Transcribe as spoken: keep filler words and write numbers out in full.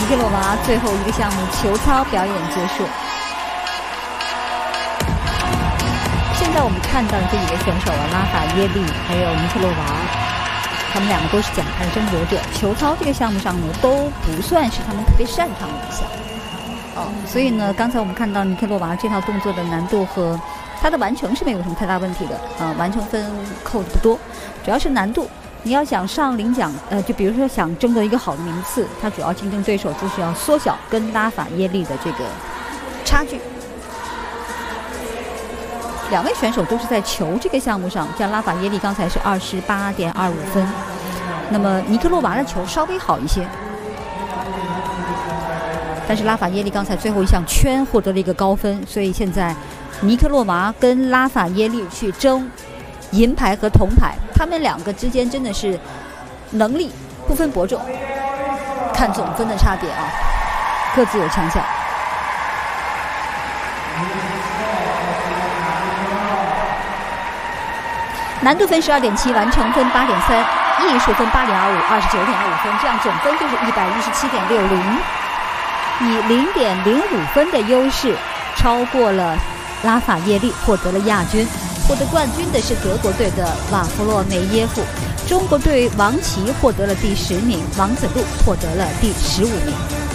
尼克洛娃最后一个项目球操表演结束。现在我们看到的这几位选手啊，拉法耶利还有尼克洛娃，他们两个都是奖牌的争夺者。球操这个项目上呢，都不算是他们特别擅长的一项。哦，所以呢，刚才我们看到尼克洛娃这套动作的难度和它的完成是没有什么太大问题的，啊、呃，完成分扣的不多，主要是难度。你要想上领奖，呃，就比如说想争得一个好的名次，它主要竞争对手就是要缩小跟拉法耶利的这个差距。两位选手都是在球这个项目上，像拉法耶利刚才是二十八点二五分，那么尼克洛娃的球稍微好一些，但是拉法耶利刚才最后一项圈获得了一个高分，所以现在尼克洛娃跟拉法耶利去争银牌和铜牌，他们两个之间真的是能力不分伯仲，看总分的差别啊，各自有强项。难度分十二点七，完成分八点三，艺术分八点二五，二十九点二五分，这样总分就是一百一十七点六零，以零点零五分的优势超过了拉法耶利，获得了亚军。获得冠军的是德国队的瓦弗洛梅耶夫，中国队王琦获得了第十名，王子路获得了第十五名。